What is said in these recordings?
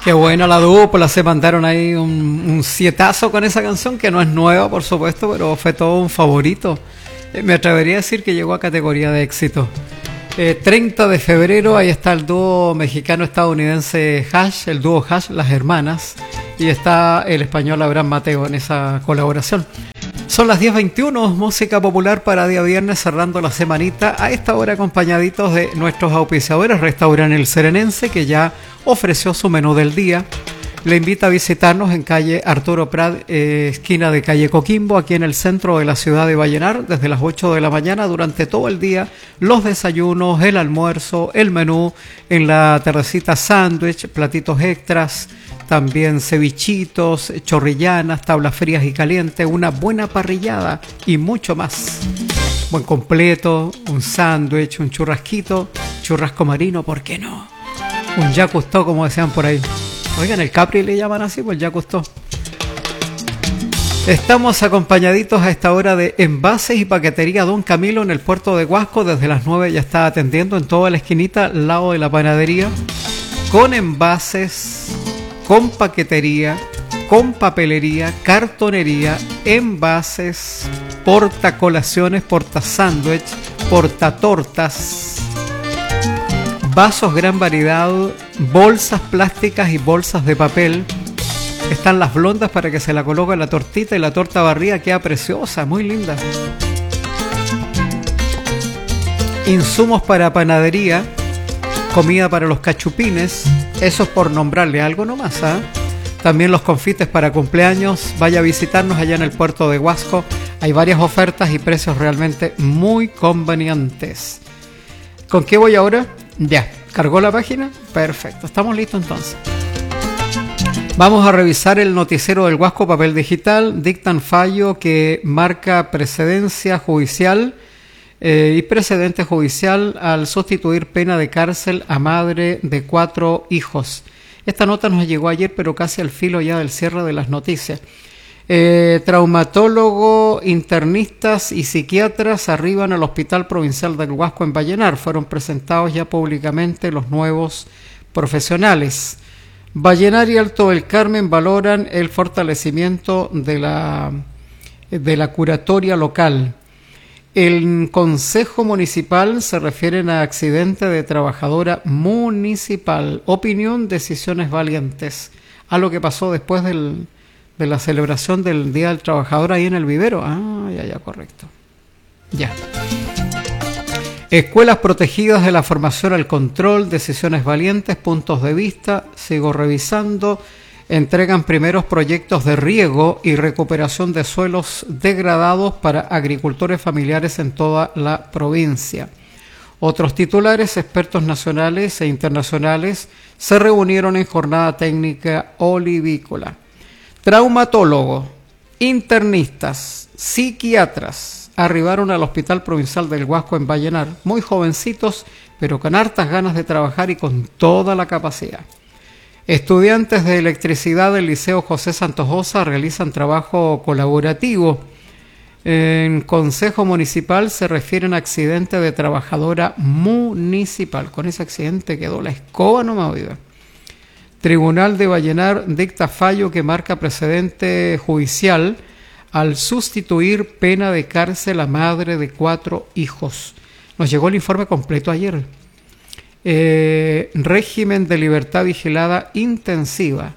Qué buena la dupla, se mandaron ahí un sietazo con esa canción, que no es nueva, por supuesto, pero fue todo un favorito. Me atrevería a decir que llegó a categoría de éxito. 30 de febrero, ahí está el dúo mexicano-estadounidense Hash, el dúo Hash, Las Hermanas, y está el español Abraham Mateo en esa colaboración. Son las 10:21, música popular para día viernes, cerrando la semanita, a esta hora acompañaditos de nuestros auspiciadores, Restaurante El Serenense, que ya ofreció su menú del día. Le invita a visitarnos en calle Arturo Prat, esquina de calle Coquimbo, aquí en el centro de la ciudad de Vallenar, desde las 8 de la mañana durante todo el día, los desayunos, el almuerzo, el menú, en la terracita sándwich, platitos extras, también cevichitos, chorrillanas, tablas frías y calientes, una buena parrillada y mucho más. Buen completo, un sándwich, un churrasquito, churrasco marino, ¿por qué no? Un ya custó, como decían por ahí. Oigan, el Capri le llaman así, pues ya costó. Estamos acompañaditos a esta hora de Envases y Paquetería Don Camilo en el puerto de Huasco. Desde las 9 ya está atendiendo en toda la esquinita, al lado de la panadería, con envases, con paquetería, con papelería, cartonería, envases, portacolaciones, portasándwich, portatortas, vasos gran variedad, bolsas plásticas y bolsas de papel. Están las blondas para que se la coloque la tortita, y la torta barrida queda preciosa, muy linda. Insumos para panadería, comida para los cachupines, eso es por nombrarle algo nomás, ¿eh? También los confites para cumpleaños. Vaya a visitarnos allá en el puerto de Huasco. Hay varias ofertas y precios realmente muy convenientes. ¿Con qué voy ahora? Ya, ¿cargó la página? Perfecto, estamos listos entonces. Vamos a revisar el noticiero del Huasco Papel Digital. Dictan fallo que marca precedencia judicial y precedente judicial al sustituir pena de cárcel a madre de 4 hijos. Esta nota nos llegó ayer, pero casi al filo ya del cierre de las noticias. Traumatólogo, internistas y psiquiatras arriban al Hospital Provincial del Huasco en Vallenar. Fueron presentados ya públicamente los nuevos profesionales. Vallenar y Alto del Carmen valoran el fortalecimiento de la curatoria local. El Consejo Municipal se refieren a accidente de trabajadora municipal. Opinión, decisiones valientes. A lo que pasó después de la celebración del Día del Trabajador ahí en el vivero. Ah, ya, correcto. Ya. Escuelas protegidas de la formación al control, decisiones valientes, puntos de vista. Sigo revisando. Entregan primeros proyectos de riego y recuperación de suelos degradados para agricultores familiares en toda la provincia. Otros titulares, expertos nacionales e internacionales, se reunieron en jornada técnica olivícola. Traumatólogo, internistas, psiquiatras arribaron al Hospital Provincial del Huasco en Vallenar, muy jovencitos, pero con hartas ganas de trabajar y con toda la capacidad. Estudiantes de electricidad del Liceo José Santojosa realizan trabajo colaborativo. En Consejo Municipal se refieren a accidente de trabajadora municipal. Con ese accidente quedó la escoba, no me oiga. Tribunal de Vallenar dicta fallo que marca precedente judicial al sustituir pena de cárcel a madre de 4 hijos. Nos llegó el informe completo ayer. Régimen de libertad vigilada intensiva.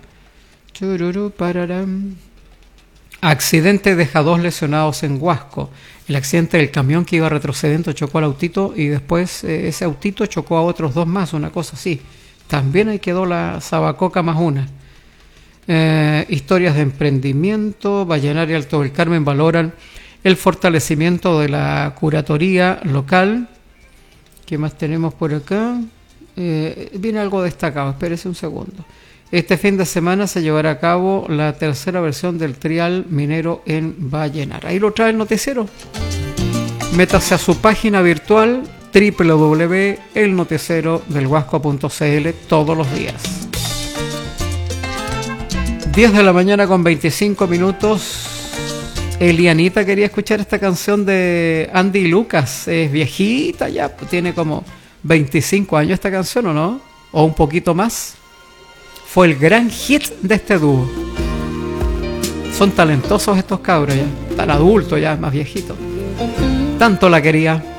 Accidente deja 2 lesionados en Huasco. El accidente del camión que iba retrocediendo chocó al autito y después ese autito chocó a otros 2 más, una cosa así. También ahí quedó la sabacoca más una. Historias de emprendimiento. Vallenar y Alto del Carmen valoran el fortalecimiento de la curatoría local. ¿Qué más tenemos por acá? Viene algo destacado, espérese un segundo. Este fin de semana se llevará a cabo la 3ª versión del trial minero en Vallenar. Ahí lo trae el noticiero. Métase a su página virtual www.elnoticierodelhuasco.cl todos los días. 10 de la mañana con 25 minutos. Elianita quería escuchar esta canción de Andy Lucas. Es viejita ya, tiene como 25 años esta canción, ¿o no? O un poquito más. fue el gran hit de este dúo. Son talentosos estos cabros ya, tan adultos ya, más viejitos. Tanto la quería.